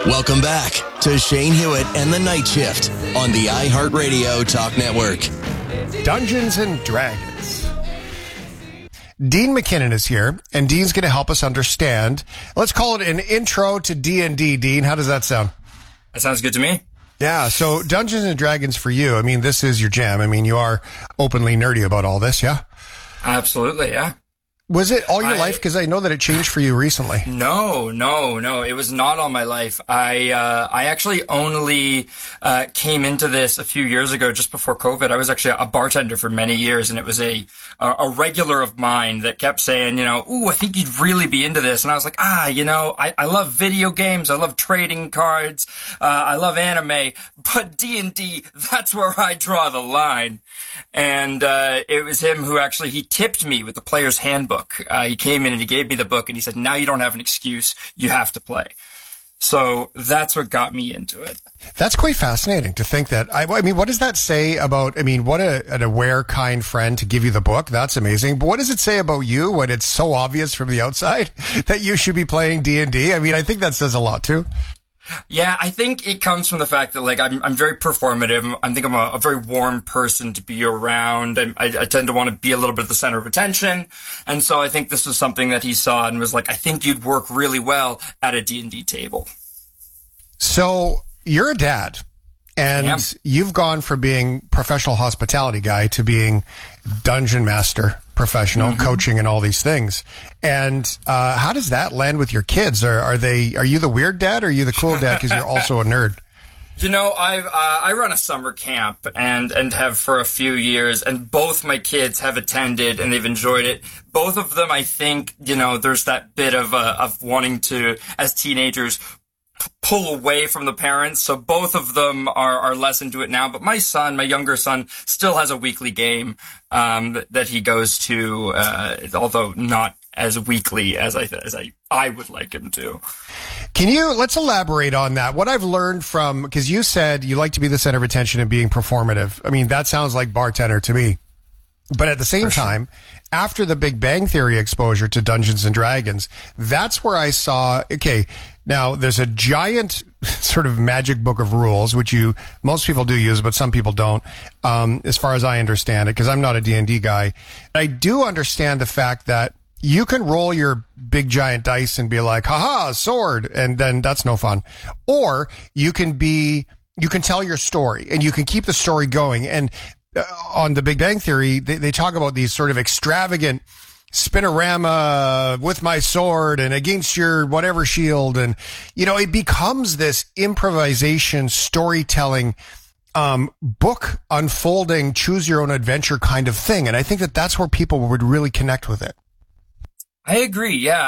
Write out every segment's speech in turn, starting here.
Welcome back to Shane Hewitt and the Night Shift on the iHeartRadio Talk Network. Dungeons and Dragons. Dean McKinnon is here, and Dean's going to help us understand. Let's call it an intro to D&D. Dean, how does that sound? That sounds good to me. Yeah, so Dungeons and Dragons for you, I mean, this is your jam. I mean, you are openly nerdy about all this, yeah? Absolutely, yeah. Was it all your life? Because I know that it changed for you recently. No. It was not all my life. I actually only came into this a few years ago, just before COVID. I was actually a bartender for many years, and it was a regular of mine that kept saying, ooh, I think you'd really be into this. And I was like, I love video games. I love trading cards. I love anime. But D&D, that's where I draw the line. And it was him who actually, he tipped me with the player's handbook. He came in and he gave me the book and he said, now you don't have an excuse. You have to play. So that's what got me into it. That's quite fascinating to think that. I mean, what does that say about, what an aware, kind friend to give you the book. That's amazing. But what does it say about you when it's so obvious from the outside that you should be playing D&D? I mean, I think that says a lot too. Yeah, I think it comes from the fact that, I'm very performative. I think I'm a very warm person to be around. I tend to want to be a little bit at the center of attention. And so I think this was something that he saw and was like, I think you'd work really well at a D&D table. So you're a dad, and you've gone from being professional hospitality guy to being dungeon master, professional coaching and all these things. And how does that land with your kids? Are you the weird dad or are you the cool dad because you're also a nerd? I run a summer camp and have for a few years, and both my kids have attended and they've enjoyed it. Both of them, I think, there's that bit of wanting to, as teenagers, pull away from the parents. So both of them are less into it now. But my younger son, still has a weekly game that he goes to, although not as weekly as I would like him to. Let's elaborate on that. What I've learned from, because you said you like to be the center of attention and being performative. I mean, that sounds like bartender to me. But at the same time, after the Big Bang Theory exposure to Dungeons and Dragons, that's where I saw, now there's a giant sort of magic book of rules, which most people do use, but some people don't, as far as I understand it, because I'm not a D&D guy. I do understand the fact that you can roll your big giant dice and be like, haha, sword, and then that's no fun. Or you can tell your story and you can keep the story going. And on the Big Bang Theory, they talk about these sort of extravagant spinorama with my sword and against your whatever shield. And, it becomes this improvisation, storytelling, book unfolding, choose your own adventure kind of thing. And I think that that's where people would really connect with it. I agree. Yeah.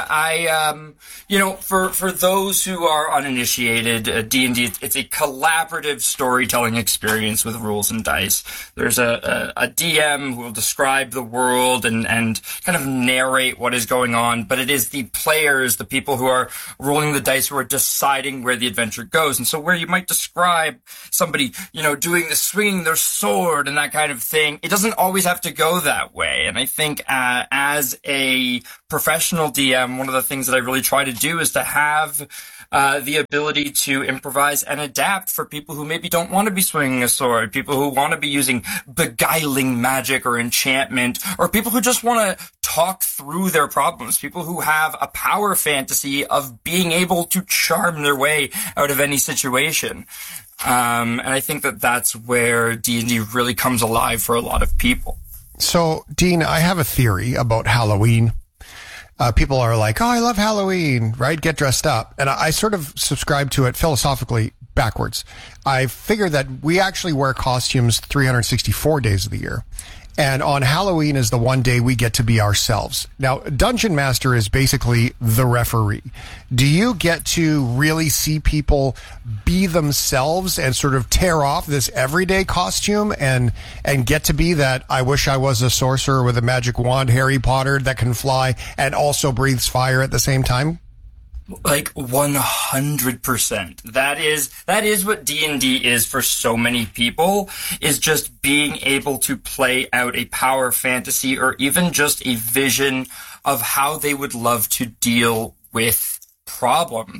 For those who are uninitiated, D&D, it's a collaborative storytelling experience with rules and dice. There's a DM who will describe the world and kind of narrate what is going on, but it is the players, the people who are rolling the dice, who are deciding where the adventure goes. And so where you might describe somebody, doing swinging their sword and that kind of thing, it doesn't always have to go that way. And I think, as a professional DM, one of the things that I really try to do is to have the ability to improvise and adapt for people who maybe don't want to be swinging a sword, people who want to be using beguiling magic or enchantment, or people who just want to talk through their problems, people who have a power fantasy of being able to charm their way out of any situation. And I think that that's where D&D really comes alive for a lot of people. So, Dean, I have a theory about Halloween. People are like, oh, I love Halloween, right? Get dressed up. And I sort of subscribe to it philosophically backwards. I figure that we actually wear costumes 364 days of the year. And on Halloween is the one day we get to be ourselves. Now, Dungeon Master is basically the referee. Do you get to really see people be themselves and sort of tear off this everyday costume and get to be that I wish I was a sorcerer with a magic wand, Harry Potter, that can fly and also breathes fire at the same time? Like 100%. That is what D&D is for so many people, is just being able to play out a power fantasy or even just a vision of how they would love to deal with problems.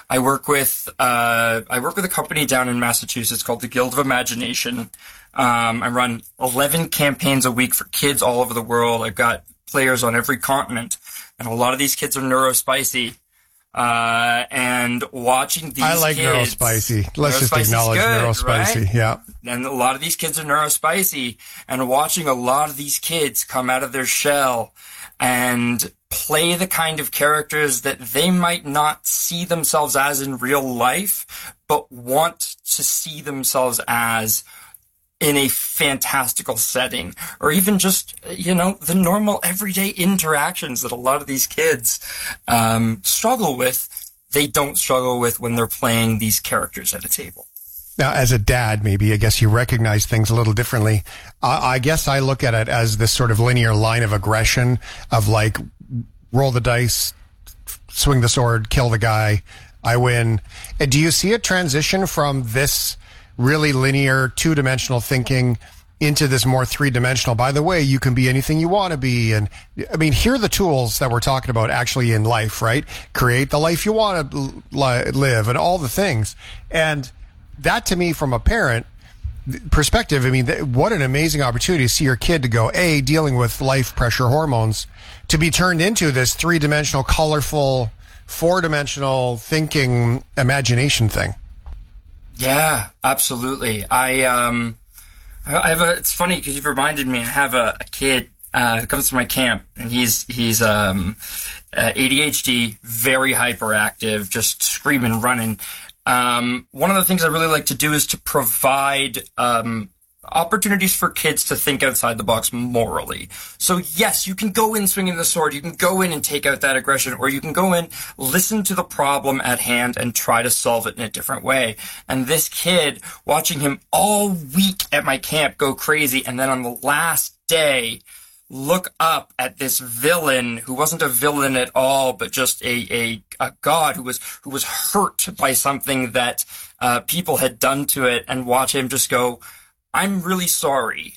I work with a company down in Massachusetts called the Guild of Imagination. I run 11 campaigns a week for kids all over the world. I've got players on every continent, and a lot of these kids are neurospicy. And watching these I like kids, neurospicy. Let's just acknowledge good, neurospicy. Right? Yeah. And a lot of these kids are neurospicy, and watching a lot of these kids come out of their shell and play the kind of characters that they might not see themselves as in real life, but want to see themselves as in a fantastical setting, or even just, the normal everyday interactions that a lot of these kids struggle with, they don't struggle with when they're playing these characters at a table. Now, as a dad, maybe, I guess you recognize things a little differently. I guess I look at it as this sort of linear line of aggression of like, roll the dice, swing the sword, kill the guy, I win. And do you see a transition from this really linear, two-dimensional thinking into this more three-dimensional? By the way, you can be anything you want to be. And I mean, here are the tools that we're talking about actually in life, right? Create the life you want to live and all the things. And that, to me, from a parent perspective, I mean, what an amazing opportunity to see your kid to go, A, dealing with life pressure hormones, to be turned into this three-dimensional, colorful, four-dimensional thinking imagination thing. Yeah, absolutely. It's funny because you've reminded me, I have a kid who comes to my camp, and he's ADHD, very hyperactive, just screaming, running. One of the things I really like to do is to provide opportunities for kids to think outside the box morally. So yes, you can go in swinging the sword, you can go in and take out that aggression, or you can go in, listen to the problem at hand and try to solve it in a different way. And this kid, watching him all week at my camp go crazy, and then on the last day, look up at this villain who wasn't a villain at all, but just a god who was hurt by something that people had done to it, and watch him just go, I'm really sorry.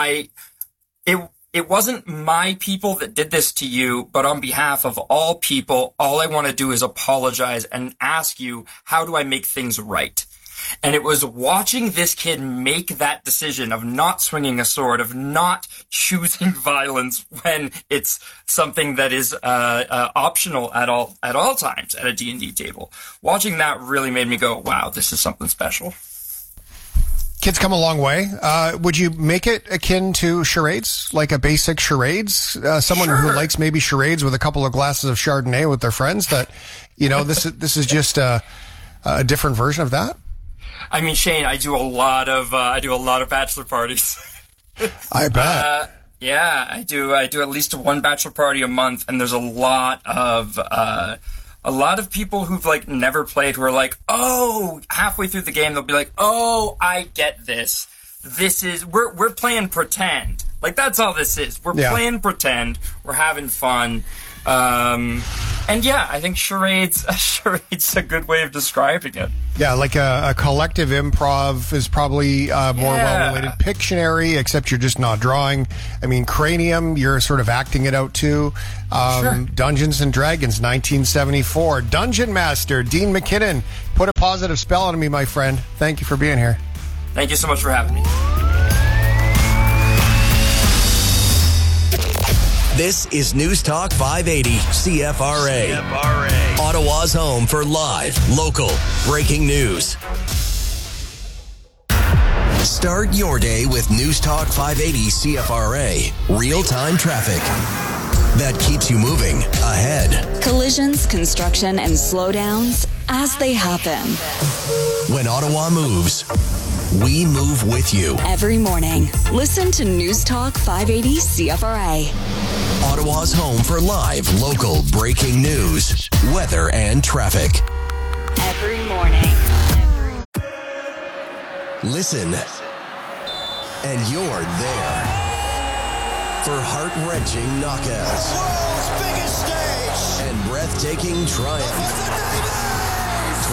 It wasn't my people that did this to you, but on behalf of all people, all I want to do is apologize and ask you, how do I make things right? And it was watching this kid make that decision of not swinging a sword, of not choosing violence when it's something that is optional at all times at a D&D table. Watching that really made me go, wow, this is something special. Kids come a long way. Would you make it akin to charades, like a basic charades? Someone Sure. who likes maybe charades with a couple of glasses of Chardonnay with their friends, that, this is just a different version of that? I mean, Shane, I do a lot of bachelor parties. I bet. Yeah, I do at least one bachelor party a month, and there's a lot of people who've like never played who are like, oh, halfway through the game they'll be like, oh, I get this. This is we're playing pretend. Like, that's all this is. We're playing pretend. We're having fun. And yeah, I think charades a good way of describing it. Yeah, like a collective improv is probably more well-related. Pictionary, except you're just not drawing. I mean, Cranium, you're sort of acting it out too. Sure. Dungeons and Dragons, 1974. Dungeon Master, Dean McKinnon. Put a positive spell on me, my friend. Thank you for being here. Thank you so much for having me. This is News Talk 580 CFRA. Ottawa's home for live, local, breaking news. Start your day with News Talk 580 CFRA. Real-time traffic that keeps you moving ahead. Collisions, construction, and slowdowns as they happen. When Ottawa moves, we move with you. Every morning, listen to News Talk 580 CFRA. Ottawa's home for live, local, breaking news, weather, and traffic. Every morning. Listen, and you're there for heart-wrenching knockouts. World's biggest stage. And breathtaking triumph.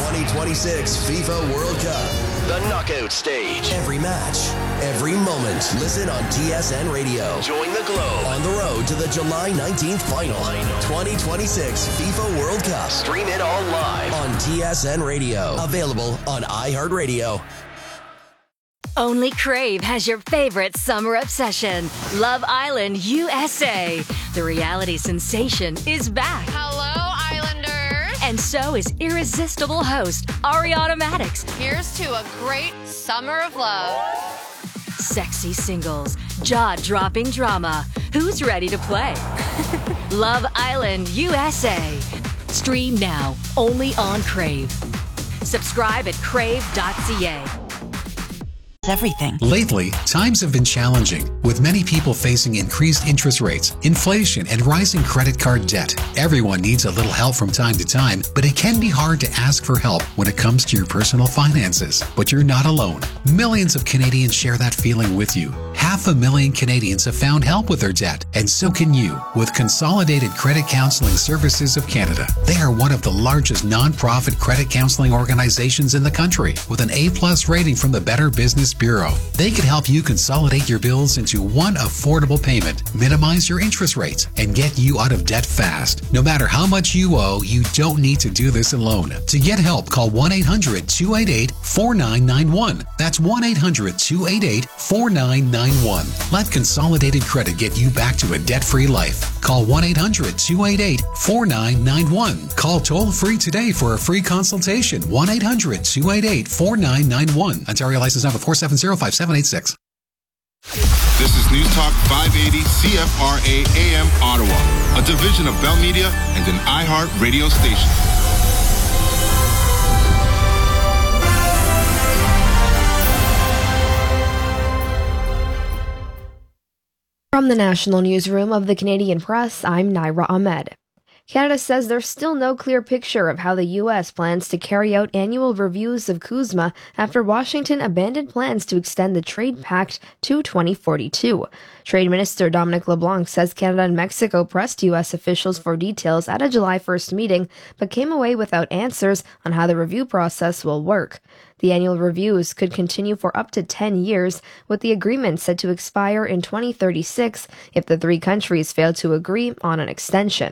2026 FIFA World Cup. The knockout stage. Every match, every moment. Listen on TSN Radio. Join the Globe on the road to the July 19th final. 2026 FIFA World Cup. Stream it all live on TSN Radio. Available on iHeartRadio. Only Crave has your favorite summer obsession, Love Island USA. The reality sensation is back. Hello, Islanders. And so is irresistible host Ariana Madix. Here's to a great summer of love. Sexy singles, jaw-dropping drama. Who's ready to play? Love Island USA. Stream now, only on Crave. Subscribe at crave.ca. Everything. Lately, times have been challenging, with many people facing increased interest rates, inflation, and rising credit card debt. Everyone needs a little help from time to time, but it can be hard to ask for help when it comes to your personal finances. But you're not alone. Millions of Canadians share that feeling with you. 500,000 Canadians have found help with their debt, and so can you with Consolidated Credit Counseling Services of Canada. They are one of the largest non-profit credit counseling organizations in the country, with an A+ rating from the Better Business Bureau. They can help you consolidate your bills into one affordable payment, minimize your interest rates, and get you out of debt fast. No matter how much you owe, you don't need to do this alone. To get help, call 1-800-288-4991. That's 1-800-288-4991. Let Consolidated Credit get you back to a debt-free life. Call 1-800-288-4991. Call toll-free today for a free consultation. 1-800-288-4991. Ontario license number 4705786. This is News Talk 580 CFRA AM Ottawa, a division of Bell Media and an iHeart radio station. From the National Newsroom of the Canadian Press, I'm Naira Ahmed. Canada says there's still no clear picture of how the U.S. plans to carry out annual reviews of CUSMA after Washington abandoned plans to extend the trade pact to 2042. Trade Minister Dominic LeBlanc says Canada and Mexico pressed U.S. officials for details at a July 1st meeting, but came away without answers on how the review process will work. The annual reviews could continue for up to 10 years, with the agreement set to expire in 2036 if the three countries fail to agree on an extension.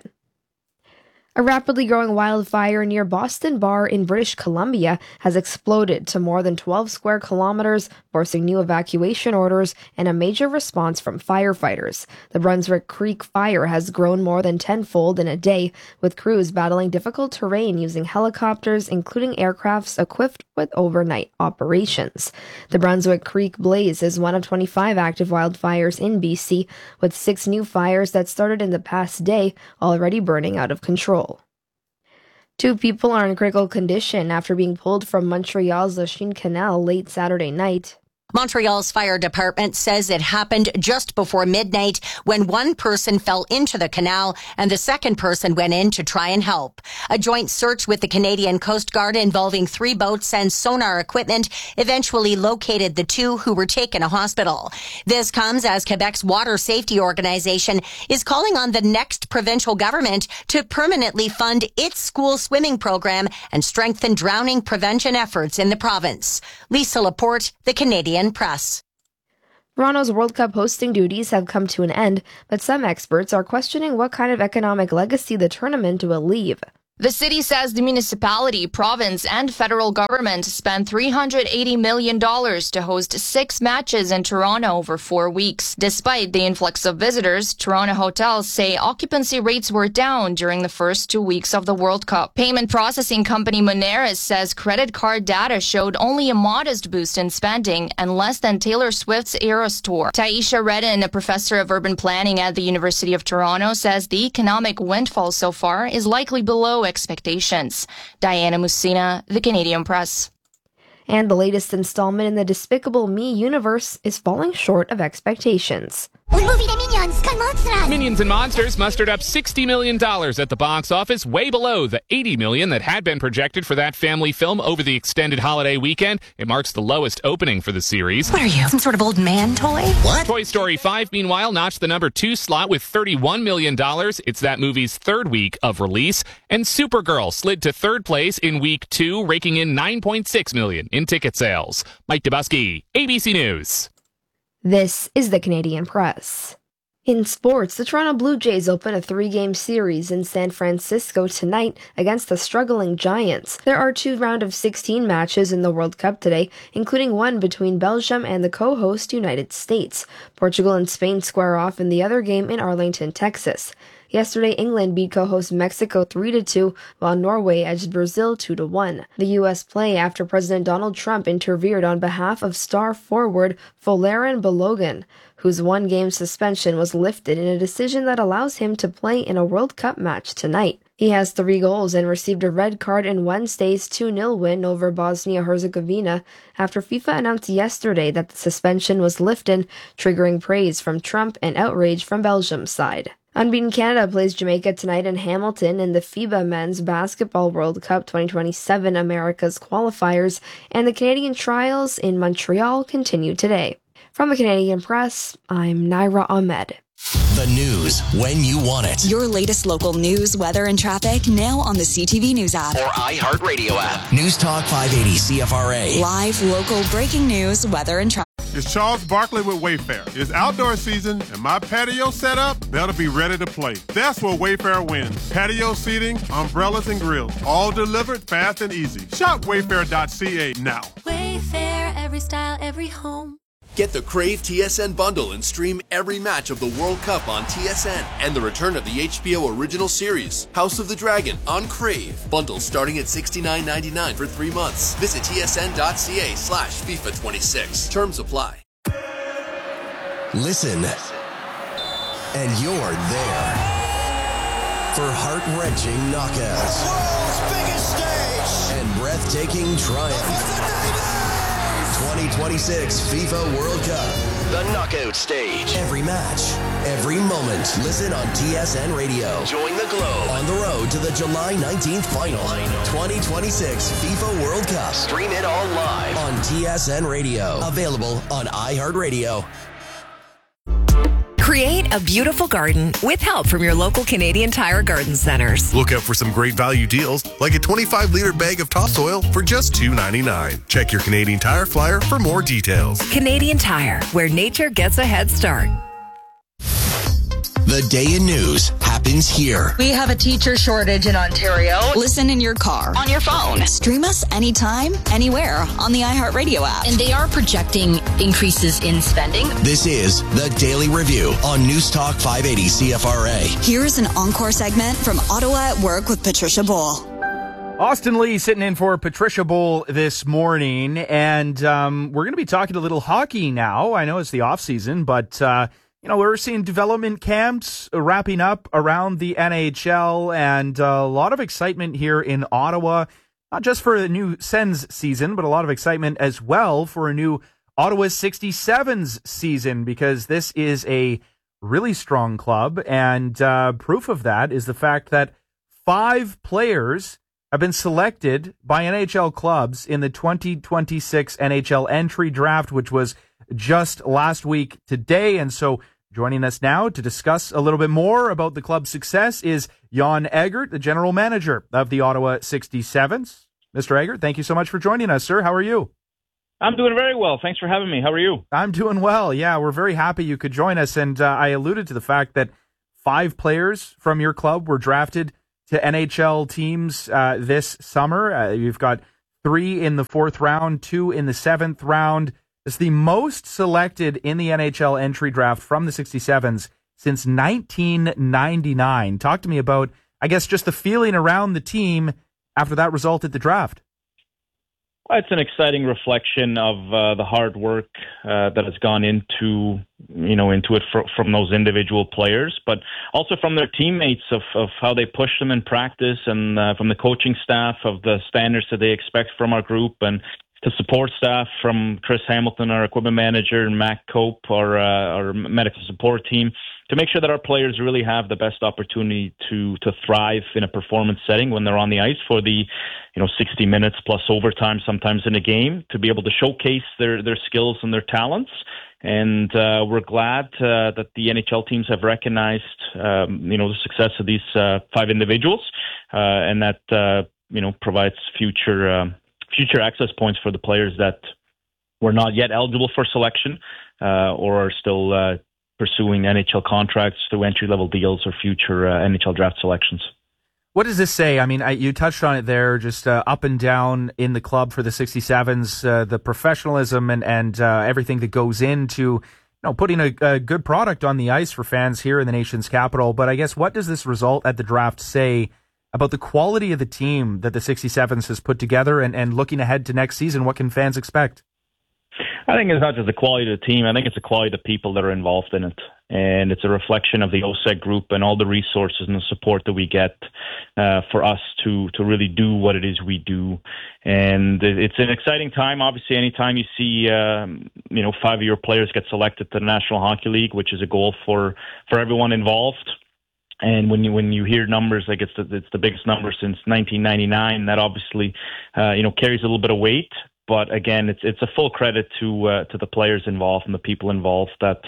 A rapidly growing wildfire near Boston Bar in British Columbia has exploded to more than 12 square kilometers, forcing new evacuation orders and a major response from firefighters. The Brunswick Creek fire has grown more than tenfold in a day, with crews battling difficult terrain using helicopters, including aircrafts equipped with overnight operations. The Brunswick Creek blaze is one of 25 active wildfires in BC, with 6 new fires that started in the past day already burning out of control. 2 people are in critical condition after being pulled from Montreal's Lachine Canal late Saturday night. Montreal's fire department says it happened just before midnight when one person fell into the canal and the second person went in to try and help. A joint search with the Canadian Coast Guard involving 3 boats and sonar equipment eventually located the 2 who were taken to hospital. This comes as Quebec's water safety organization is calling on the next provincial government to permanently fund its school swimming program and strengthen drowning prevention efforts in the province. Lisa Laporte, the Canadian Press. Toronto's World Cup hosting duties have come to an end, but some experts are questioning what kind of economic legacy the tournament will leave. The city says the municipality, province, and federal government spent $380 million to host 6 matches in Toronto over 4 weeks. Despite the influx of visitors, Toronto hotels say occupancy rates were down during the first 2 weeks of the World Cup. Payment processing company Moneris says credit card data showed only a modest boost in spending and less than Taylor Swift's Eras Tour. Taisha Redden, a professor of urban planning at the University of Toronto, says the economic windfall so far is likely below expectations. Diana Musina, the Canadian Press. And the latest installment in the Despicable Me universe is falling short of expectations. Minions and Monsters mustered up $60 million at the box office, way below the $80 million that had been projected for that family film over the extended holiday weekend. It marks the lowest opening for the series. What are you, some sort of old man toy? What? Toy Story 5, meanwhile, notched the number 2 slot with $31 million. It's that movie's third week of release. And Supergirl slid to third place in week 2, raking in $9.6 million in ticket sales. Mike Dubusky, ABC News. This is the Canadian Press. In sports, the Toronto Blue Jays open a 3-game series in San Francisco tonight against the struggling Giants. There are 2 round-of-16 matches in the World Cup today, including one between Belgium and the co-host United States. Portugal and Spain square off in the other game in Arlington, Texas. Yesterday, England beat co-host Mexico 3-2, while Norway edged Brazil 2-1. The U.S. play after President Donald Trump interfered on behalf of star forward Folarin Balogun, whose 1-game suspension was lifted in a decision that allows him to play in a World Cup match tonight. He has 3 goals and received a red card in Wednesday's 2-0 win over Bosnia-Herzegovina after FIFA announced yesterday that the suspension was lifted, triggering praise from Trump and outrage from Belgium's side. Unbeaten Canada plays Jamaica tonight in Hamilton in the FIBA Men's Basketball World Cup 2027 America's qualifiers, and the Canadian trials in Montreal continue today. From the Canadian Press, I'm Naira Ahmed. The news when you want it. Your latest local news, weather, and traffic now on the CTV News app. Or iHeartRadio app. News Talk 580 CFRA. Live, local, breaking news, weather, and traffic. It's Charles Barkley with Wayfair. It's outdoor season, and my patio set up better be ready to play. That's where Wayfair wins. Patio seating, umbrellas, and grills. All delivered fast and easy. Shop wayfair.ca now. Wayfair, every style, every home. Get the Crave TSN bundle and stream every match of the World Cup on TSN and the return of the HBO original series, House of the Dragon, on Crave. Bundles starting at $69.99 for 3 months. Visit tsn.ca/FIFA26. Terms apply. Listen, and you're there for heart-wrenching knockouts. The world's biggest stage. And breathtaking triumph. 2026 FIFA World Cup. The knockout stage. Every match, every moment. Listen on TSN Radio. Join the Globe on the road to the July 19th final. 2026 FIFA World Cup. Stream it all live on TSN Radio. Available on iHeartRadio. Create a beautiful garden with help from your local Canadian Tire Garden Centers. Look out for some great value deals, like a 25-liter bag of topsoil for just $2.99. Check your Canadian Tire flyer for more details. Canadian Tire, where nature gets a head start. The day in news happens here. We have a teacher shortage in Ontario. Listen in your car, on your phone. Stream us anytime, anywhere on the iHeartRadio app. And they are projecting increases in spending. This is the Daily Review on News Talk 580 CFRA. Here's an encore segment from Ottawa at Work with Patricia Bowl. Austin Lee sitting in for Patricia Bowl this morning, and we're going to be talking a little hockey now. I know it's the off season, but we're seeing development camps wrapping up around the NHL, and a lot of excitement here in Ottawa, not just for the new Sens season, but a lot of excitement as well for a new Ottawa 67s season, because this is a really strong club, and proof of that is the fact that 5 players have been selected by NHL clubs in the 2026 NHL entry draft, which was just last week today. And so joining us now to discuss a little bit more about the club's success is Jan Eggert, the general manager of the Ottawa 67s. Mr. Eggert, thank you so much for joining us, sir. How are you? I'm doing very well. Thanks for having me. How are you? I'm doing well. Yeah, we're very happy you could join us. And I alluded to the fact that 5 players from your club were drafted to NHL teams this summer. You've got 3 in the 4th round, 2 in the 7th round. It's the most selected in the NHL entry draft from the 67s since 1999. Talk to me about, I guess, just the feeling around the team after that result at the draft. Well, it's an exciting reflection of the hard work that has gone into it from those individual players, but also from their teammates of how they push them in practice, and from the coaching staff of the standards that they expect from our group. And support staff from Chris Hamilton, our equipment manager, and Matt Cope, our medical support team, to make sure that our players really have the best opportunity to thrive in a performance setting when they're on the ice for the 60 minutes plus overtime sometimes in a game, to be able to showcase their skills and their talents. And we're glad that the NHL teams have recognized the success of these 5 individuals, and that provides future access points for the players that were not yet eligible for selection or are still pursuing NHL contracts through entry-level deals or future NHL draft selections. What does this say? I mean, you touched on it there, just up and down in the club for the 67s, the professionalism and everything that goes into putting a good product on the ice for fans here in the nation's capital. But I guess, what does this result at the draft say about the quality of the team that the 67s has put together, and looking ahead to next season, what can fans expect? I think it's not just the quality of the team. I think it's the quality of the people that are involved in it. And it's a reflection of the OSEG group and all the resources and the support that we get for us to really do what it is we do. And it's an exciting time. Obviously, anytime you see 5 of your players get selected to the National Hockey League, which is a goal for everyone involved. And when you hear numbers like it's the biggest number since 1999, that obviously carries a little bit of weight. But again, it's a full credit to the players involved and the people involved that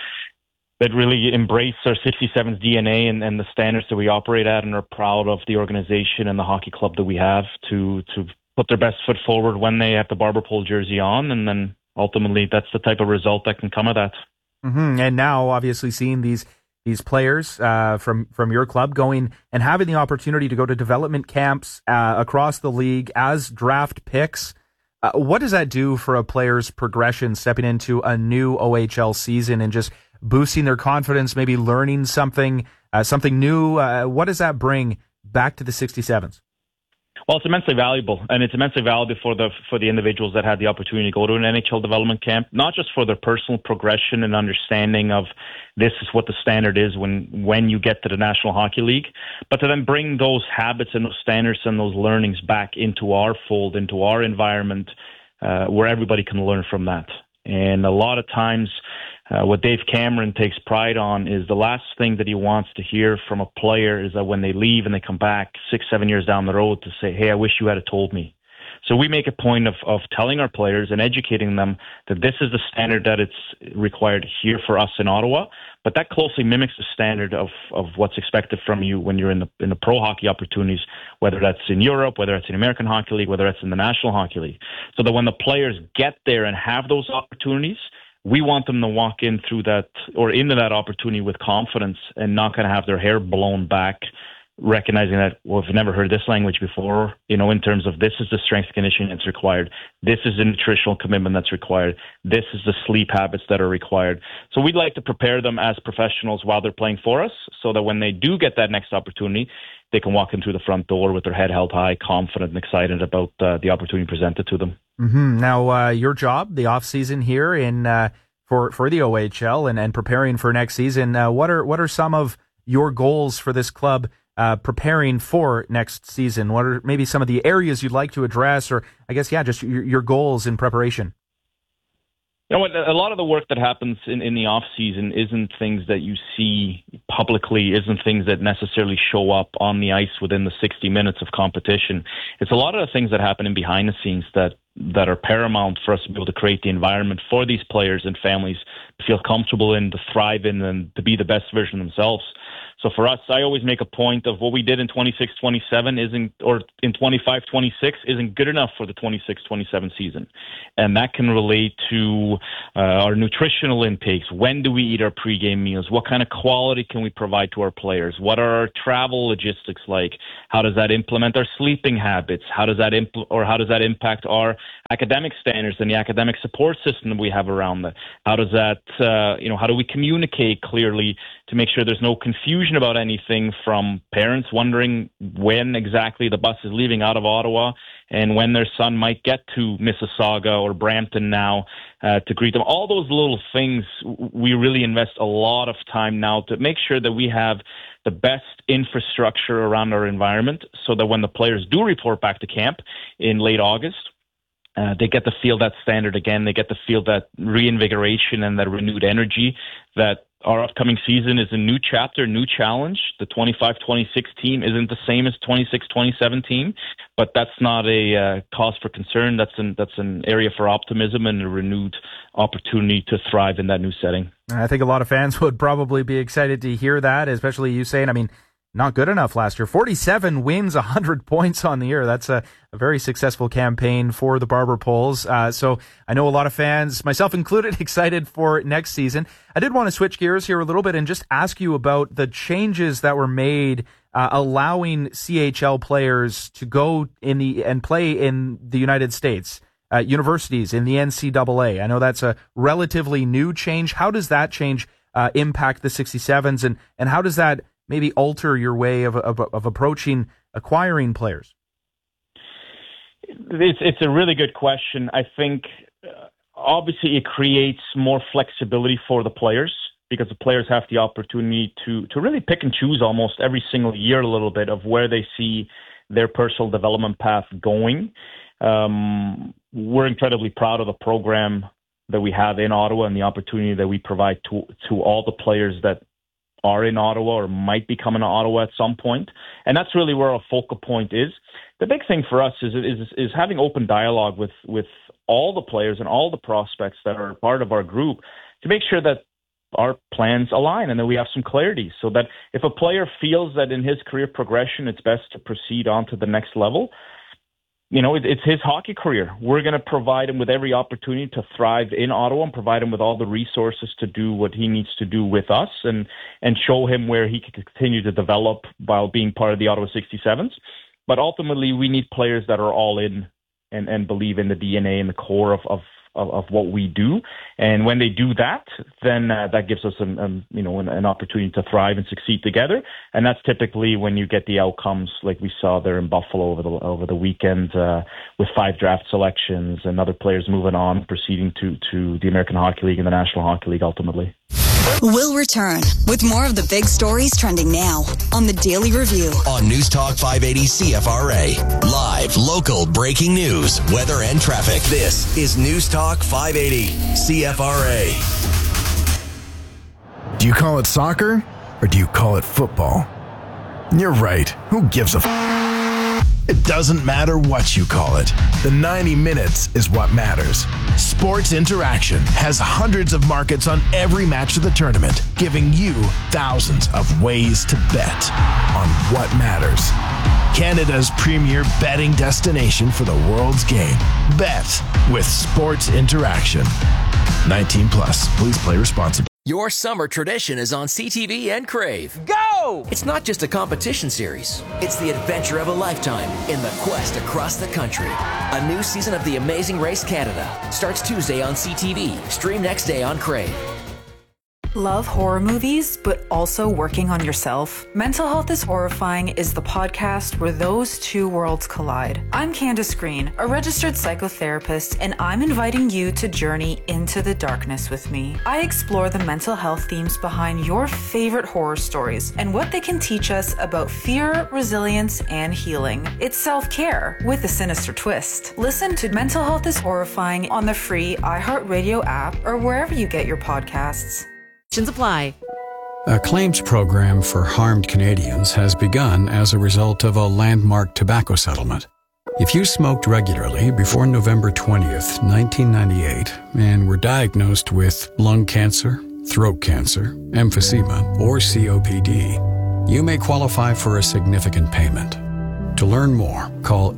really embrace our 67's DNA and the standards that we operate at, and are proud of the organization and the hockey club that we have to put their best foot forward when they have the Barber Pole jersey on, and then ultimately that's the type of result that can come of that. Mm-hmm. And now, obviously, seeing these players from your club going and having the opportunity to go to development camps across the league as draft picks. What does that do for a player's progression stepping into a new OHL season and just boosting their confidence, maybe learning something new? What does that bring back to the 67s? Well, it's immensely valuable, and it's immensely valuable for the individuals that had the opportunity to go to an NHL development camp, not just for their personal progression and understanding of this is what the standard is when you get to the National Hockey League, but to then bring those habits and those standards and those learnings back into our fold, into our environment, where everybody can learn from that. And a lot of times, what Dave Cameron takes pride on is the last thing that he wants to hear from a player is that when they leave and they come back 6-7 years down the road to say, hey, I wish you had told me. So we make a point of telling our players and educating them that this is the standard that it's required here for us in Ottawa, but that closely mimics the standard of what's expected from you when you're in the pro hockey opportunities, whether that's in Europe, whether it's in the American Hockey League, whether it's in the National Hockey League. So that when the players get there and have those opportunities, we want them to walk in through that or into that opportunity with confidence and not going to have their hair blown back, recognizing that, well, we've never heard this language before, in terms of this is the strength conditioning that's required. This is the nutritional commitment that's required. This is the sleep habits that are required. So we'd like to prepare them as professionals while they're playing for us so that when they do get that next opportunity, they can walk in through the front door with their head held high, confident and excited about the opportunity presented to them. Mm-hmm. Now, your job, the off season here in for the OHL and preparing for next season. What are some of your goals for this club preparing for next season? What are maybe some of the areas you'd like to address, or I guess just your goals in preparation? You know what? A lot of the work that happens in the off season isn't things that you see publicly, isn't things that necessarily show up on the ice within the 60 minutes of competition. It's a lot of the things that happen in behind the scenes that are paramount for us to be able to create the environment for these players and families to feel comfortable in, to thrive in, and to be the best version of themselves. So for us, I always make a point of what we did in 26-27 or in 25-26 isn't good enough for the 26-27 season. And that can relate to our nutritional intakes. When do we eat our pregame meals? What kind of quality can we provide to our players? What are our travel logistics like? How does that implement our sleeping habits? How does that impact our academic standards and the academic support system that we have around that? How does that, how do we communicate clearly to make sure there's no confusion about anything, from parents wondering when exactly the bus is leaving out of Ottawa and when their son might get to Mississauga or Brampton now to greet them. All those little things, we really invest a lot of time now to make sure that we have the best infrastructure around our environment so that when the players do report back to camp in late August, They get to feel that standard again. They get to feel that reinvigoration and that renewed energy that our upcoming season is a new chapter, new challenge. The 25-26 team isn't the same as 26-27 team, but that's not a cause for concern. That's an area for optimism and a renewed opportunity to thrive in that new setting. I think a lot of fans would probably be excited to hear that, especially you saying, not good enough last year. 47 wins, 100 points on the year. That's a very successful campaign for the Barber Polls. So I know a lot of fans, myself included, excited for next season. I did want to switch gears here a little bit and just ask you about the changes that were made allowing CHL players to go and play in the United States, universities in the NCAA. I know that's a relatively new change. How does that change impact the 67s, and how does that maybe alter your way of approaching acquiring players? It's a really good question. I think obviously it creates more flexibility for the players because the players have the opportunity to really pick and choose almost every single year a little bit of where they see their personal development path going. We're incredibly proud of the program that we have in Ottawa and the opportunity that we provide to all the players that are in Ottawa or might be coming to Ottawa at some point. And that's really where our focal point is. The big thing for us is having open dialogue with all the players and all the prospects that are part of our group to make sure that our plans align and that we have some clarity so that if a player feels that in his career progression it's best to proceed on to the next level, it's his hockey career. We're going to provide him with every opportunity to thrive in Ottawa and provide him with all the resources to do what he needs to do with us and show him where he can continue to develop while being part of the Ottawa 67s. But ultimately, we need players that are all in and believe in the DNA and the core of what we do. And when they do that, then that gives us an opportunity to thrive and succeed together. And that's typically when you get the outcomes like we saw there in Buffalo over the weekend with 5 draft selections and other players moving on, proceeding to the American Hockey League and the National Hockey League ultimately. We'll return with more of the big stories trending now on the Daily Review. On News Talk 580 CFRA. Live, local, breaking news, weather, and traffic. This is News Talk 580 CFRA. Do you call it soccer or do you call it football? You're right. Who gives a It doesn't matter what you call it. The 90 minutes is what matters. Sports Interaction has hundreds of markets on every match of the tournament, giving you thousands of ways to bet on what matters. Canada's premier betting destination for the world's game. Bet with Sports Interaction. 19 plus. Please play responsibly. Your summer tradition is on CTV and Crave. Go! It's not just a competition series. It's the adventure of a lifetime in the quest across the country. A new season of The Amazing Race Canada starts Tuesday on CTV. Stream next day on Crave. Love horror movies, but also working on yourself? Mental Health is Horrifying is the podcast where those two worlds collide. I'm Candace Green, a registered psychotherapist, and I'm inviting you to journey into the darkness with me. I explore the mental health themes behind your favorite horror stories and what they can teach us about fear, resilience, and healing. It's self-care with a sinister twist. Listen to Mental Health is Horrifying on the free iHeartRadio app or wherever you get your podcasts. Apply. A claims program for harmed Canadians has begun as a result of a landmark tobacco settlement. If you smoked regularly before November 20th, 1998, and were diagnosed with lung cancer, throat cancer, emphysema, or COPD, you may qualify for a significant payment. To learn more, call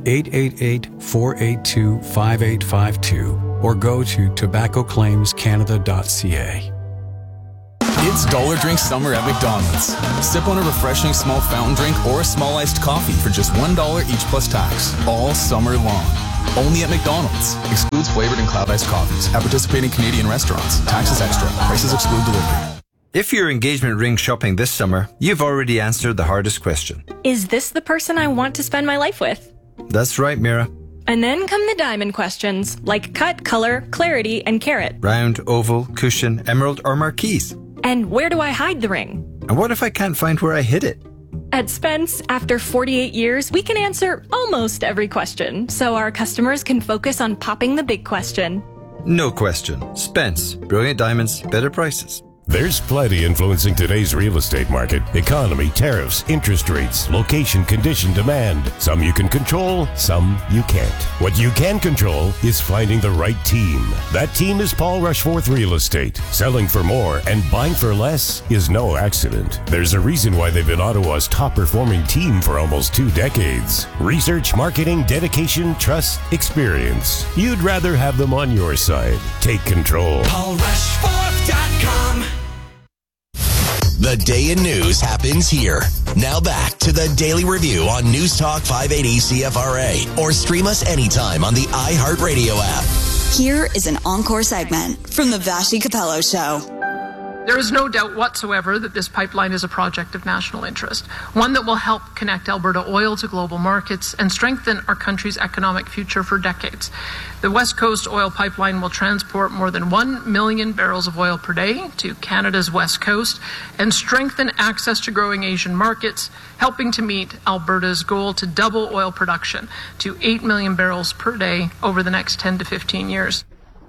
888-482-5852 or go to tobaccoclaimscanada.ca. It's Dollar Drink Summer at McDonald's. Sip on a refreshing small fountain drink or a small iced coffee for just $1 each plus tax, all summer long. Only at McDonald's. Excludes flavored and cloud iced coffees at participating Canadian restaurants. Taxes extra. Prices exclude delivery. If you're engagement ring shopping this summer, you've already answered the hardest question. Is this the person I want to spend my life with? That's right, Mira. And then come the diamond questions, like cut, color, clarity, and carat. Round, oval, cushion, emerald, or marquise. And where do I hide the ring? And what if I can't find where I hid it? At Spence, after 48 years, we can answer almost every question, so our customers can focus on popping the big question. No question. Spence. Brilliant diamonds, better prices. There's plenty influencing today's real estate market. Economy, tariffs, interest rates, location, condition, demand. Some you can control, some you can't. What you can control is finding the right team. That team is Paul Rushforth Real Estate. Selling for more and buying for less is no accident. There's a reason why they've been Ottawa's top performing team for almost 2 decades. Research, marketing, dedication, trust, experience. You'd rather have them on your side. Take control. PaulRushforth.com. The day in news happens here. Now back to the Daily Review on News Talk 580 CFRA, or stream us anytime on the iHeartRadio app. Here is an encore segment from the Vassy Capello Show. There is no doubt whatsoever that this pipeline is a project of national interest, one that will help connect Alberta oil to global markets and strengthen our country's economic future for decades. The West Coast Oil Pipeline will transport more than 1 million barrels of oil per day to Canada's West Coast and strengthen access to growing Asian markets, helping to meet Alberta's goal to double oil production to 8 million barrels per day over the next 10 to 15 years.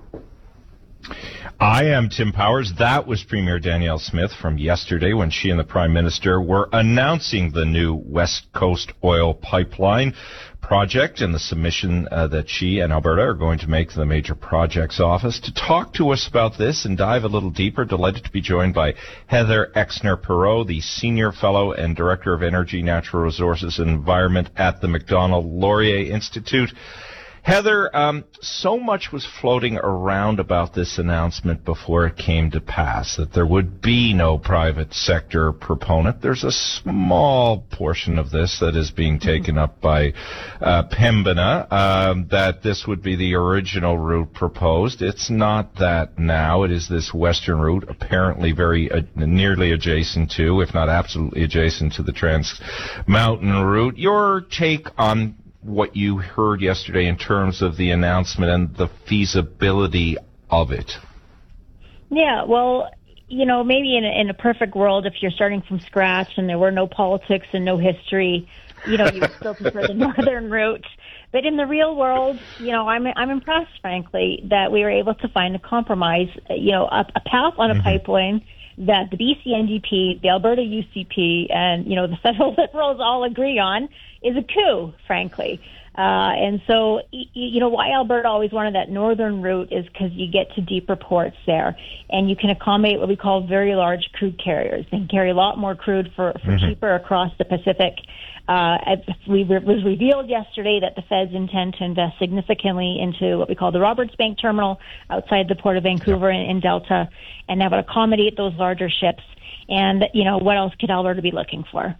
I am Tim Powers. That was Premier Danielle Smith from yesterday when she and the Prime Minister were announcing the new West Coast Oil Pipeline project and the submission that she and Alberta are going to make to the Major Projects Office. To talk to us about this and dive a little deeper, delighted to be joined by Heather Exner-Perot, the Senior Fellow and Director of Energy, Natural Resources and Environment at the Macdonald-Laurier Institute. Heather, so much was floating around about this announcement before it came to pass, that there would be no private sector proponent. There's a small portion of this that is being taken up by Pembina, that this would be the original route proposed. It's not that now. It is this western route, apparently very nearly adjacent to, if not absolutely adjacent to, the Trans Mountain route. Your take on what you heard yesterday in terms of the announcement and the feasibility of it? Yeah, well, you know, maybe in a perfect world, if you're starting from scratch and there were no politics and no history, you know, you would still prefer the northern route. But in the real world, you know, I'm impressed, frankly, that we were able to find a compromise, you know, a path on a pipeline that the BC NDP, the Alberta UCP, and, you know, the federal Liberals all agree on is a coup, frankly. And so, you know, why Alberta always wanted that northern route is because you get to deeper ports there, and you can accommodate what we call very large crude carriers. They can carry a lot more crude for cheaper across the Pacific. It was revealed yesterday that the feds intend to invest significantly into what we call the Robertsbank terminal outside the Port of Vancouver in Delta, and that would accommodate those larger ships. And, you know, what else could Alberta be looking for?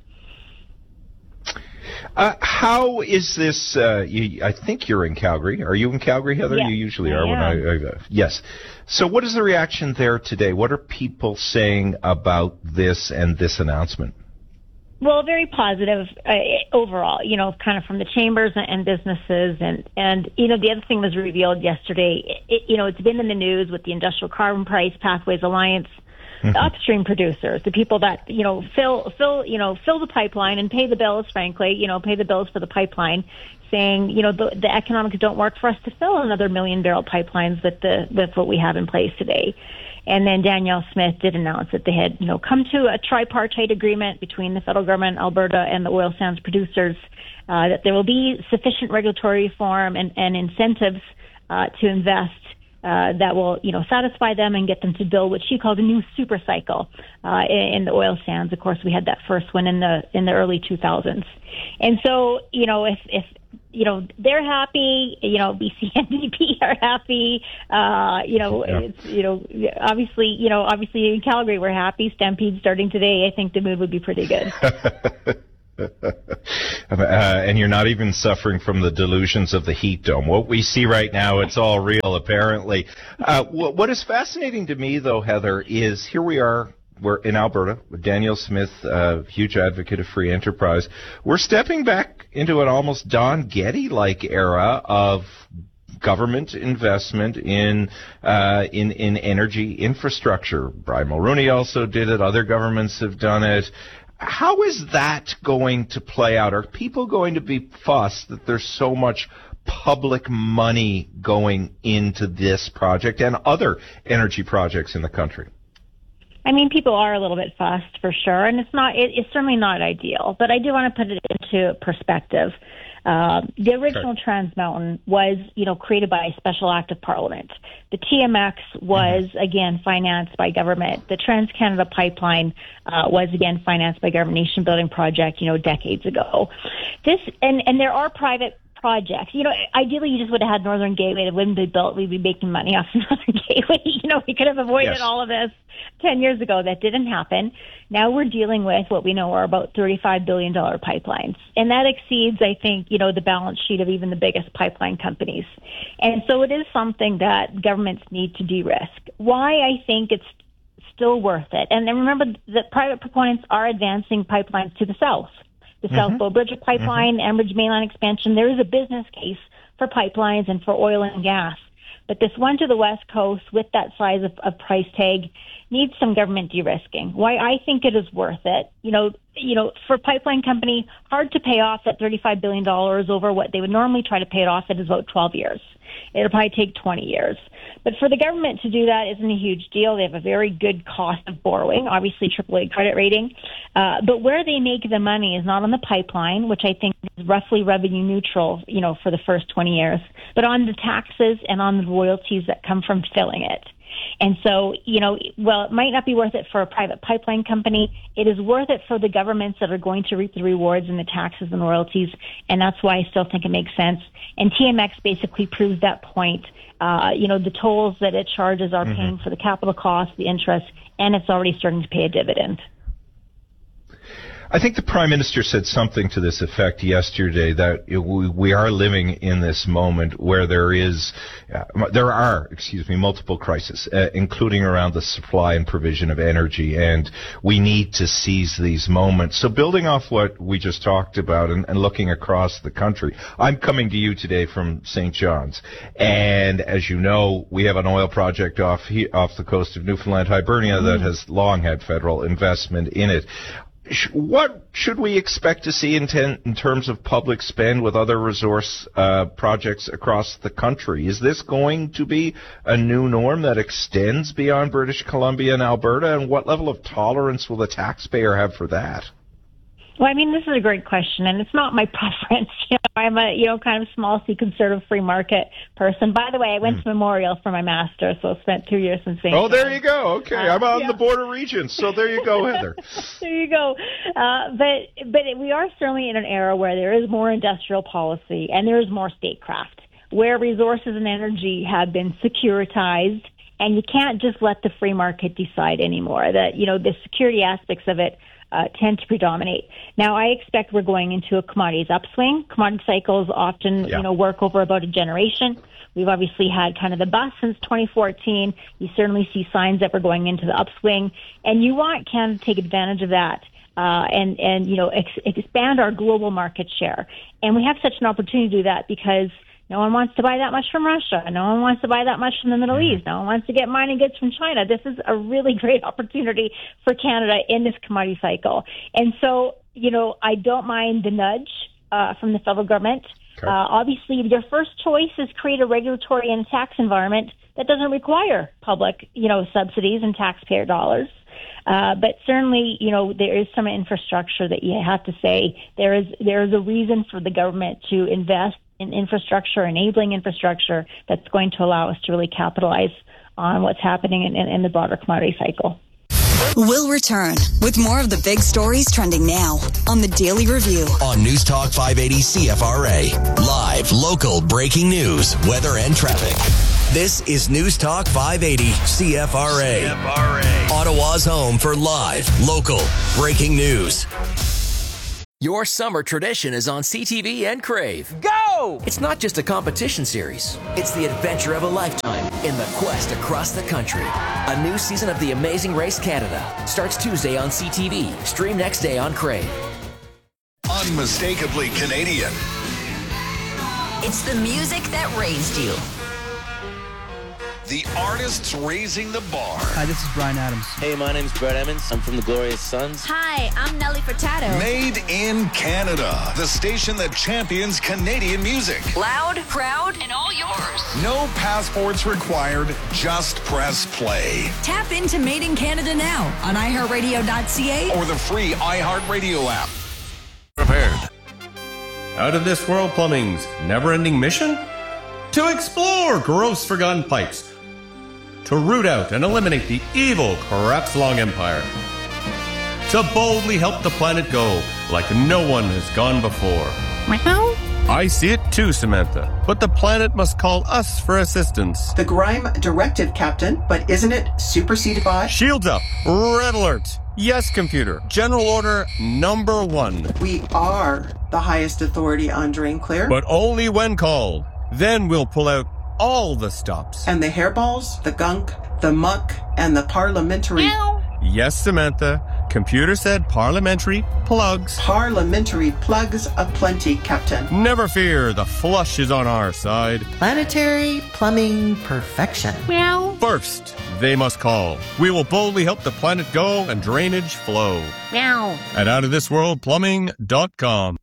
How is this? I think you're in Calgary. Are you in Calgary, Heather? Yes, you usually are. Yes. So what is the reaction there today? What are people saying about this and this announcement? Well, very positive overall, you know, kind of from the chambers and businesses. And you know, the other thing was revealed yesterday. You know, it's been in the news with the Industrial Carbon Price Pathways Alliance, the upstream producers, the people that, you know, fill the pipeline and pay the bills, frankly, you know, pay the bills for the pipeline, saying, you know, the economics don't work for us to fill another 1 million barrel pipelines with what we have in place today. And then Danielle Smith did announce that they had, you know, come to a tripartite agreement between the federal government, Alberta, and the oil sands producers, that there will be sufficient regulatory reform and incentives to invest that will, you know, satisfy them and get them to build what she called a new super cycle in the oil sands. Of course, we had that first one in the early 2000s. And so, you know, if you know, they're happy, you know, BC NDP are happy, you know, it's, you know, obviously in Calgary we're happy. Stampede starting today, I think the mood would be pretty good. And you're not even suffering from the delusions of the heat dome. What we see right now, it's all real, apparently. What is fascinating to me, though, Heather, is here we are. We're in Alberta with Danielle Smith, huge advocate of free enterprise. We're stepping back into an almost Don Getty-like era of government investment in energy infrastructure. Brian Mulroney also did it. Other governments have done it. How is that going to play out? Are people going to be fussed that there's so much public money going into this project and other energy projects in the country? I mean, people are a little bit fussed for sure, and it's certainly not ideal, but I do want to put it into perspective. The original Trans Mountain was, created by a special act of Parliament. The TMX was, again, financed by government. The Trans-Canada Pipeline was, again, financed by government nation-building project, decades ago. And there are private projects. Ideally, you just would have had Northern Gateway. It wouldn't be built. We'd be making money off Northern Gateway. We could have avoided all of this 10 years ago. That didn't happen. Now we're dealing with what we know are about $35 billion pipelines. And that exceeds, I think, the balance sheet of even the biggest pipeline companies. And so it is something that governments need to de-risk. Why I think it's still worth it. And then remember that private proponents are advancing pipelines to the south. The South Bow Bridge Pipeline, Enbridge Mainline expansion, there is a business case for pipelines and for oil and gas. But this one to the West Coast with that size of price tag needs some government de-risking. Why I think it is worth it. For a pipeline company, hard to pay off that $35 billion over what they would normally try to pay it off in is about 12 years. It'll probably take 20 years. But for the government to do that isn't a huge deal. They have a very good cost of borrowing, obviously AAA credit rating. But where they make the money is not on the pipeline, which I think is roughly revenue neutral, for the first 20 years, but on the taxes and on the royalties that come from filling it. And so, while it might not be worth it for a private pipeline company, it is worth it for the governments that are going to reap the rewards and the taxes and royalties. And that's why I still think it makes sense. And TMX basically proves that point. The tolls that it charges are paying for the capital costs, the interest, and it's already starting to pay a dividend. I think the Prime Minister said something to this effect yesterday, that we are living in this moment where there are multiple crises, including around the supply and provision of energy, and we need to seize these moments. So building off what we just talked about and looking across the country, I'm coming to you today from St. John's, and as you know, we have an oil project off the coast of Newfoundland, Hibernia, that has long had federal investment in it. What should we expect to see in terms of public spend with other resource projects across the country? Is this going to be a new norm that extends beyond British Columbia and Alberta? And what level of tolerance will the taxpayer have for that? Well, I mean, this is a great question, and it's not my preference. I'm a, kind of small C conservative free market person. By the way, I went to Memorial for my master's, so I spent 2 years in St. John's. There you go. Okay, I'm on the border regions, so there you go, Heather. There you go. But we are certainly in an era where there is more industrial policy and there is more statecraft, where resources and energy have been securitized, and you can't just let the free market decide anymore. That the security aspects of it tend to predominate. Now, I expect we're going into a commodities upswing. Commodity cycles often, work over about a generation. We've obviously had kind of the bust since 2014. You certainly see signs that we're going into the upswing, and you want Canada to take advantage of that and expand our global market share. And we have such an opportunity to do that because no one wants to buy that much from Russia. No one wants to buy that much from the Middle East. No one wants to get mining goods from China. This is a really great opportunity for Canada in this commodity cycle. And so, I don't mind the nudge from the federal government. Okay. Obviously, your first choice is create a regulatory and tax environment that doesn't require public, subsidies and taxpayer dollars. But certainly, there is some infrastructure that you have to say there is a reason for the government to invest in infrastructure, enabling infrastructure that's going to allow us to really capitalize on what's happening in the broader commodity cycle. We'll return with more of the big stories trending now on the Daily Review. On News Talk 580 CFRA. Live, local, breaking news, weather and traffic. This is News Talk 580 CFRA. Ottawa's home for live, local, breaking news. Your summer tradition is on CTV and Crave. Go! It's not just a competition series. It's the adventure of a lifetime in the quest across the country. A new season of The Amazing Race Canada starts Tuesday on CTV. Stream next day on Crave. Unmistakably Canadian. It's the music that raised you. the artists raising the bar. Hi, this is Bryan Adams. Hey, my name's Brett Emmons. I'm from the Glorious Sons. Hi, I'm Nelly Furtado. Made in Canada, the station that champions Canadian music. Loud, proud, and all yours. No passports required, just press play. Tap into Made in Canada now on iHeartRadio.ca or the free iHeartRadio app. Prepared. Out of This World Plumbing's never-ending mission? To explore gross forgotten pipes. To root out and eliminate the evil Corrupts Long Empire. To boldly help the planet go like no one has gone before. Meow. I see it too, Samantha, but the planet must call us for assistance. The Grime directive, Captain, but isn't it superseded by? Shields up. Red alert. Yes, computer. General order number 1. We are the highest authority on Drain Clear. But only when called. Then we'll pull out all the stops. And the hairballs, the gunk, the muck, and the parliamentary... Meow. Yes, Samantha. Computer said parliamentary plugs. Parliamentary plugs aplenty, Captain. Never fear, the flush is on our side. Planetary plumbing perfection. Meow. First, they must call. We will boldly help the planet go and drainage flow. Meow. At outofthisworldplumbing.com.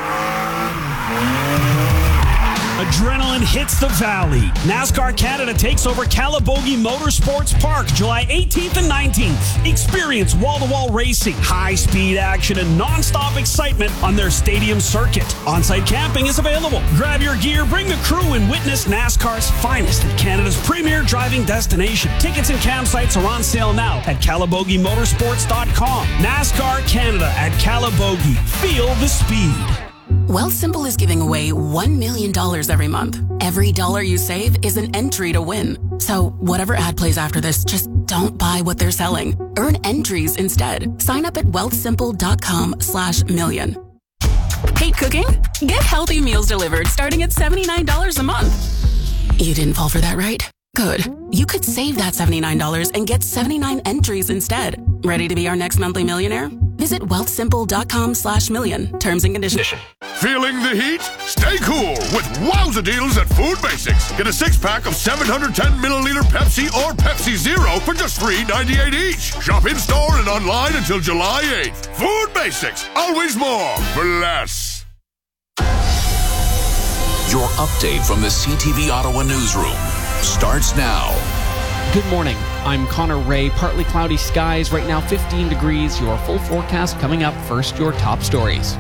Adrenaline hits the valley. NASCAR Canada takes over Calabogie Motorsports Park July 18th and 19th. Experience wall-to-wall racing, high-speed action, and non-stop excitement on their stadium circuit. On-site camping is available. Grab your gear, bring the crew, and witness NASCAR's finest at Canada's premier driving destination. Tickets and campsites are on sale now at CalabogieMotorsports.com. NASCAR Canada at Calabogie. Feel the speed. Wealthsimple is giving away $1 million every month. Every dollar you save is an entry to win. So whatever ad plays after this, just don't buy what they're selling. Earn entries instead. Sign up at wealthsimple.com/million. Hate cooking? Get healthy meals delivered starting at $79 a month. You didn't fall for that, right? Good. You could save that $79 and get 79 entries instead. Ready to be our next monthly millionaire? Visit wealthsimple.com/million. Terms and conditions. Feeling the heat? Stay cool with wowza deals at Food Basics. Get a 6-pack of 710-milliliter Pepsi or Pepsi Zero for just $3.98 each. Shop in-store and online until July 8th. Food Basics. Always more for less. Your update from the CTV Ottawa newsroom starts now. Good morning. I'm Connor Ray. Partly cloudy skies. Right now 15 degrees. Your full forecast coming up. First, your top stories.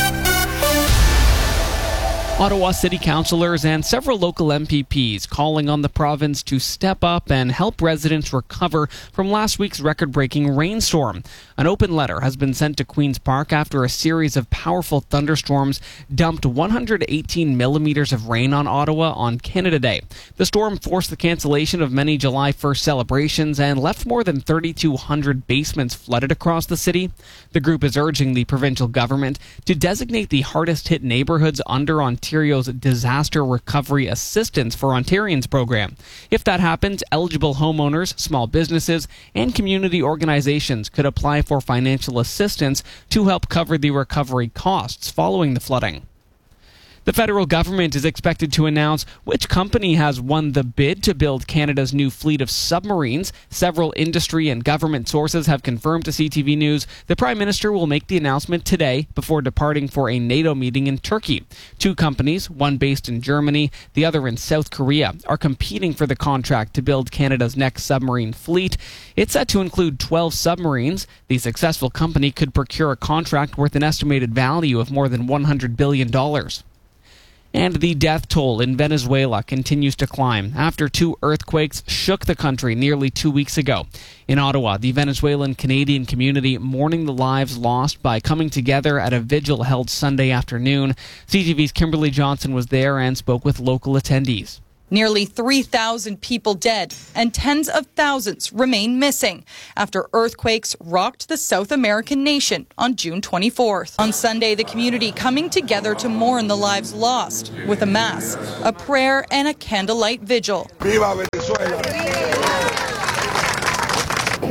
Ottawa City Councillors and several local MPPs calling on the province to step up and help residents recover from last week's record-breaking rainstorm. An open letter has been sent to Queen's Park after a series of powerful thunderstorms dumped 118 millimeters of rain on Ottawa on Canada Day. The storm forced the cancellation of many July 1st celebrations and left more than 3,200 basements flooded across the city. The group is urging the provincial government to designate the hardest-hit neighborhoods under Ontario's Disaster Recovery Assistance for Ontarians program. If that happens, eligible homeowners, small businesses, and community organizations could apply for financial assistance to help cover the recovery costs following the flooding. The federal government is expected to announce which company has won the bid to build Canada's new fleet of submarines. Several industry and government sources have confirmed to CTV News the Prime Minister will make the announcement today before departing for a NATO meeting in Turkey. Two companies, one based in Germany, the other in South Korea, are competing for the contract to build Canada's next submarine fleet. It's set to include 12 submarines. The successful company could procure a contract worth an estimated value of more than $100 billion. And the death toll in Venezuela continues to climb after two earthquakes shook the country nearly 2 weeks ago. In Ottawa, the Venezuelan Canadian community mourning the lives lost by coming together at a vigil held Sunday afternoon. CTV's Kimberly Johnson was there and spoke with local attendees. Nearly 3,000 people dead and tens of thousands remain missing after earthquakes rocked the South American nation on June 24th. On Sunday, the community coming together to mourn the lives lost with a mass, a prayer, and a candlelight vigil. Viva Venezuela!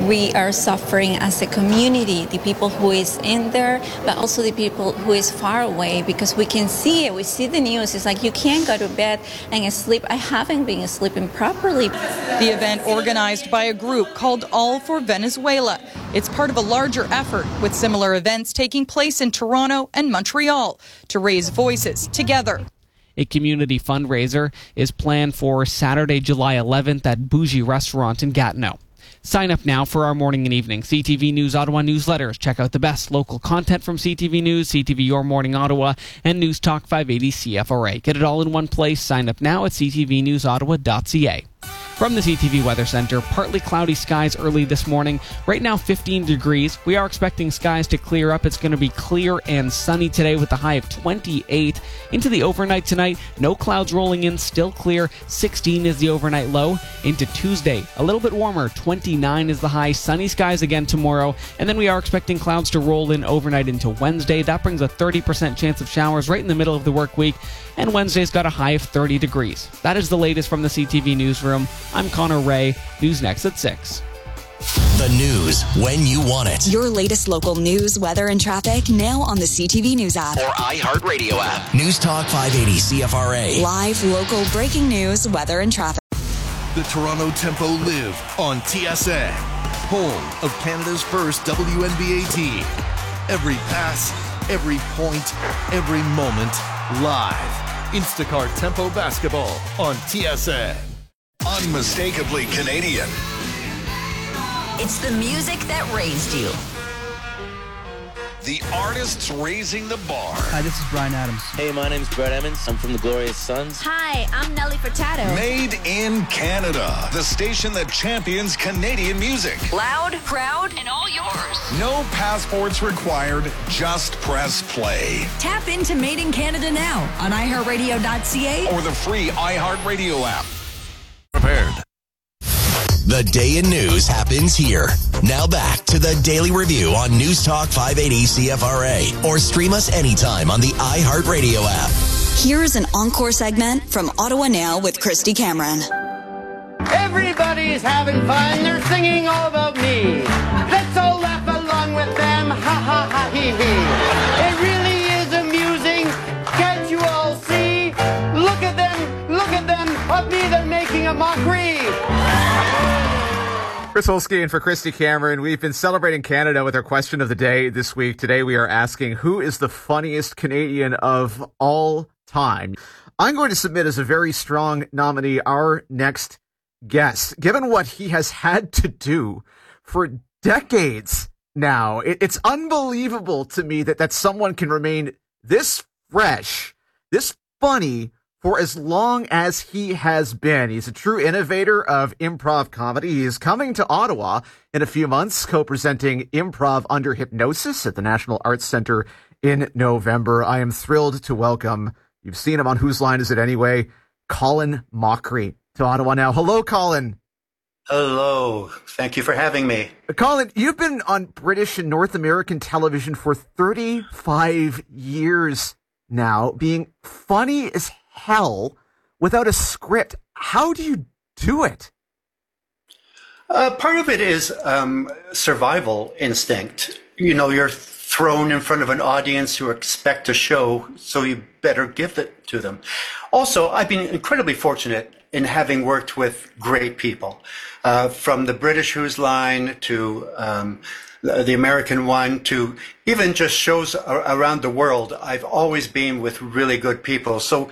we are suffering as a community, the people who is in there, but also the people who is far away, because we can see it. We see the news. It's like you can't go to bed and sleep. I haven't been sleeping properly. The event organized by a group called All for Venezuela. It's part of a larger effort with similar events taking place in Toronto and Montreal to raise voices together. A community fundraiser is planned for Saturday, July 11th at Bougie Restaurant in Gatineau. Sign up now for our morning and evening CTV News Ottawa newsletters. Check out the best local content from CTV News, CTV Your Morning Ottawa, and News Talk 580 CFRA. Get it all in one place. Sign up now at ctvnewsottawa.ca. From the CTV Weather Center, partly cloudy skies early this morning. Right now, 15 degrees. We are expecting skies to clear up. It's going to be clear and sunny today with a high of 28. Into the overnight tonight, no clouds rolling in, still clear. 16 is the overnight low. Into Tuesday, a little bit warmer. 29 is the high. Sunny skies again tomorrow. And then we are expecting clouds to roll in overnight into Wednesday. That brings a 30% chance of showers right in the middle of the work week. And Wednesday's got a high of 30 degrees. That is the latest from the CTV Newsroom. I'm Connor Ray. News next at 6. The news when you want it. Your latest local news, weather, and traffic now on the CTV News app. Or iHeartRadio app. News Talk 580 CFRA. Live, local, breaking news, weather, and traffic. The Toronto Tempo live on TSN. Home of Canada's first WNBA team. Every pass, every point, every moment, live. Instacart Tempo Basketball on TSN. Unmistakably Canadian. It's the music that raised you. The artists raising the bar. Hi, this is Brian Adams. Hey, my name's Brett Emmons. I'm from the Glorious Sons. Hi, I'm Nelly Furtado. Made in Canada. The station that champions Canadian music. Loud, proud, and all yours. No passports required. Just press play. Tap into Made in Canada now on iHeartRadio.ca or the free iHeartRadio app. Prepared. The day in news happens here. Now back to the Daily Review on News Talk 580 CFRA or stream us anytime on the iHeartRadio app. Here's an encore segment from Ottawa Now with Christy Cameron. Everybody's having fun. They're singing all about me. Let's all laugh along with them. Ha ha ha hee hee. It really is amusing. Can't you all see? Look at them. Look at them. Of me, they're making a mockery. Chris Holsky in for Christy Cameron. We've been celebrating Canada with our question of the day this week. Today we are asking, who is the funniest Canadian of all time? I'm going to submit as a very strong nominee our next guest. Given what he has had to do for decades now, it's unbelievable to me that someone can remain this fresh, this funny, for as long as he has been. He's a true innovator of improv comedy. He is coming to Ottawa in a few months, co-presenting Improv Under Hypnosis at the National Arts Centre in November. I am thrilled to welcome, you've seen him on Whose Line Is It Anyway, Colin Mochrie to Ottawa now. Hello, Colin. Hello. Thank you for having me. Colin, you've been on British and North American television for 35 years now, being funny as hell without a script. How do you do it? Part of it is survival instinct. You know, you're thrown in front of an audience who expect a show, so you better give it to them. Also, I've been incredibly fortunate in having worked with great people, from the British Whose Line to the American one to even just shows around the world. I've always been with really good people. So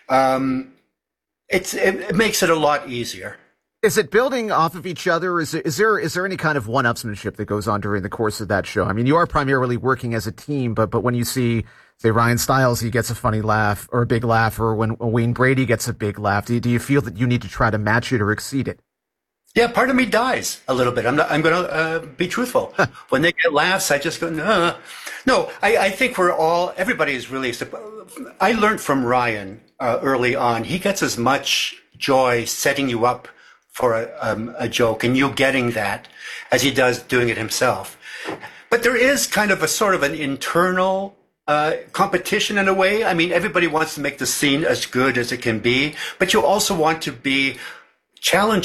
it makes it a lot easier. Is it building off of each other? Is there any kind of one-upsmanship that goes on during the course of that show? I mean, you are primarily working as a team, but when you see, say, Ryan Stiles, he gets a funny laugh or a big laugh, or when Wayne Brady gets a big laugh, do you feel that you need to try to match it or exceed it? Yeah, part of me dies a little bit. I'm going to be truthful. When they get laughs, I just go, no. No, I think everybody is really, I learned from Ryan early on. He gets as much joy setting you up for a joke and you getting that as he does doing it himself. But there is kind of a sort of an internal competition in a way. I mean, everybody wants to make the scene as good as it can be, but you also want to be challenged